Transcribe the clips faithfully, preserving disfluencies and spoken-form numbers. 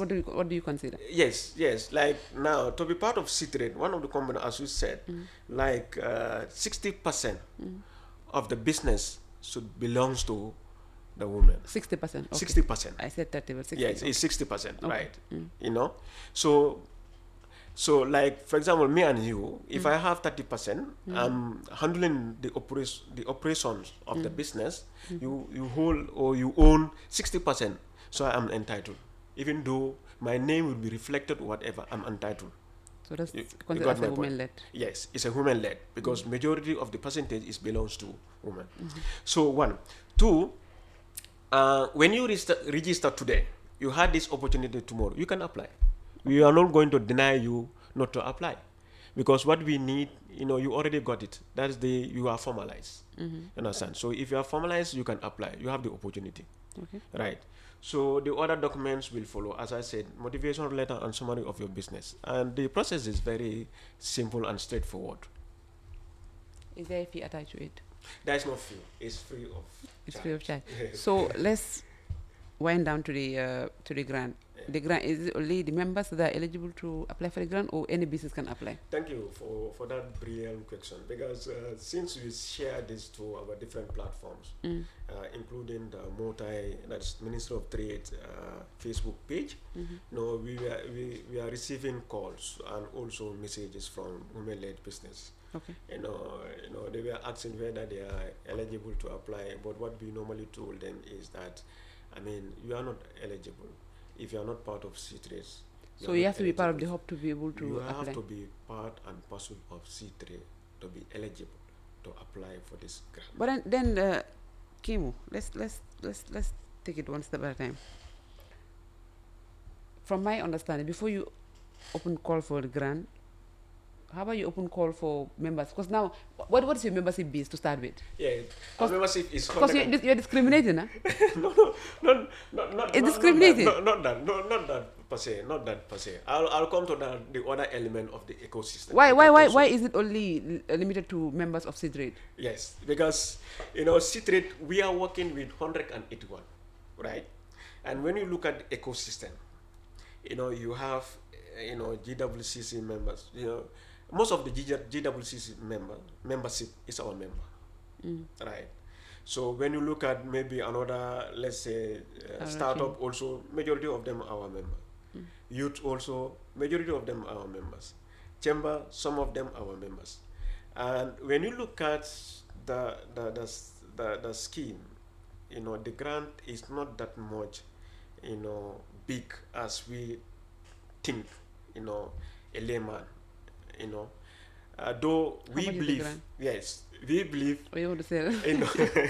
what do you what do you consider? Yes, yes. Like now, to be part of C-Trade, one of the components, as you said, Mm. like uh, sixty percent Mm. of the business should belongs to the woman. Sixty percent. Okay. Sixty percent. I said thirty, but sixty. Yes, okay. it's sixty percent, Okay. right? Mm. You know, so so like for example, me and you, if Mm. I have thirty percent, Mm. I'm handling the operation, the operations of the Mm. business. Mhm. You you hold or you own sixty percent, so I'm entitled, even though my name will be reflected whatever I'm entitled. So that's You- you considered got as my a point. woman-led. Yes, it's a woman led because majority of the percentage is belongs to women. Mhm. So one, two. Uh, when you register, register today, you had this opportunity tomorrow. You can apply. We are not going to deny you not to apply, because what we need, you know, you already got it. That's the you are formalized. Mhm. Understand? So if you are formalized, you can apply. You have the opportunity, Okay. right? So the other documents will follow. As I said, motivation letter and summary of your business, and the process is very simple and straightforward. Is there a fee attached to it? There is no fee. It's free of. It's free of charge. Yes. So let's wind down to the uh, to the grant. The grant, is it only the members that are eligible to apply for the grant, or any business can apply? Thank you for, for that brilliant question, because uh, since we share this to our different platforms, Mm. uh, including the multi, that's Minister of Trade uh, Facebook page, Mhm. you know, we are, we, we are receiving calls and also messages from women-led business. Okay. You know, you know, they were asking whether they are eligible to apply, but what we normally told them is that, I mean, you are not eligible if you are not part of C-Trade. So you have to be part of the hub to be able to You apply. have to be part and parcel of C-Trade to be eligible to apply for this grant. But then, then uh, Kimu, let's let's let's let's take it one step at a time. From my understanding, before you open call for the grant, how about you open call for members? Because now, what what is your membership base to start with? Yeah, our membership is Because you're, dis- you're discriminating, huh? no, no, no, no, not, It's not, discriminating. Not, not that, no, not that per se, not that per se. I'll, I'll come to the, the other element of the ecosystem. Why why why Also- why is it only uh, limited to members of C-Trade? Yes, because, you know, C-Trade, we are working with one hundred eighty-one, right? And when you look at the ecosystem, you know, you have, uh, you know, G W C C members, you know, most of the G W C C member, membership is our member, Mm. right? So when you look at maybe another, let's say, uh, Other startup also, majority of them are our member. Mm. Youth also, majority of them are our members. Chamber, some of them are our members. And when you look at the the, the, s- the, the scheme, you know, the grant is not that much, you know, big as we think, you know, a layman, you know. Uh, though How we much is the believe, grant? yes, we believe, Are you able to say that? you know,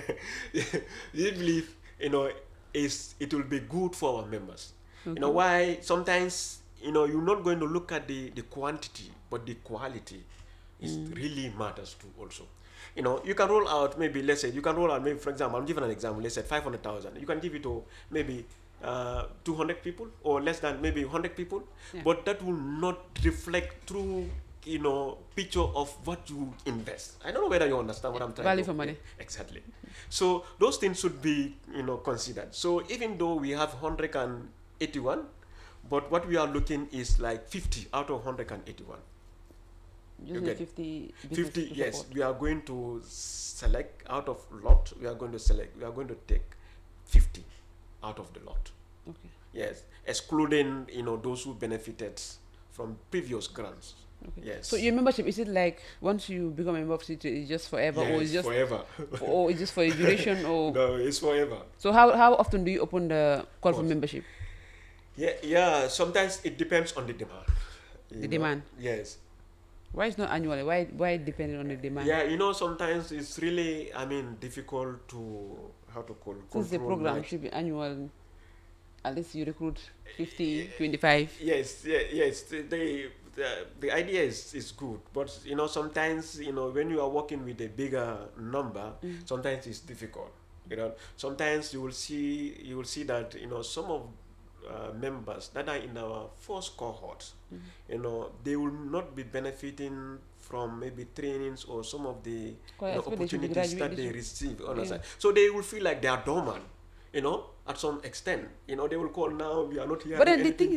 we believe, you know, is it will be good for our members. You know Okay. why? Sometimes, you know, you're not going to look at the, the quantity, but the quality is Mm. really matters too also. You know, you can roll out maybe, let's say, you can roll out maybe, for example, I'm giving an example, let's say five hundred thousand. You can give it to maybe uh, two hundred people or less than maybe one hundred people, Yeah. but that will not reflect through, you know, picture of what you invest. I don't know whether you understand what I'm trying Value to for money. Exactly. So those things should be, you know, considered. So even though we have one hundred eighty-one, but what we are looking is like fifty out of one hundred eighty-one. Just You need get fifty. business fifty, to yes. support. We are going to select out of lot. We are going to select. We are going to take fifty out of the lot. Okay. Yes, excluding, you know, those who benefited from previous grants. Okay. Yes. So your membership, is it like once you become a member of C-Trade, it's just forever, or it's Yes, just forever. for, or it's just for a duration, or No, it's forever. so how how often do you open the call for Course. membership? Yeah, yeah. Sometimes it depends on the demand. you The know. demand. Yes. Why it's not annually? Why why depending on the demand? Yeah, you know, sometimes it's really, I mean, difficult to how to call. Since the control program like- should be annual, at least you recruit fifty, twenty-five. Yes, yeah, yes. The, the the the idea is is good, but you know, sometimes, you know, when you are working with a bigger number, Mm. sometimes it's difficult. You know, sometimes you will see you will see that, you know, some of uh, members that are in our first cohort, Mhm. you know, they will not be benefiting from maybe trainings or some of the, you Quite know, expect they should be opportunities that graduate, they they receive. Yeah. Understand? So they will feel like they are dormant, you know, at some extent. You know, they will call now, we are not here. But then the thing